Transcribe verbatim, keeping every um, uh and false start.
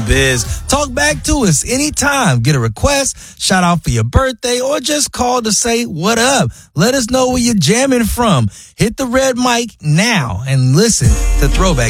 Biz. Talk back to us anytime. Get a request, shout out for your birthday, or just call to say what up. Let us know where you're jamming from. Hit the red mic now and listen to Throwback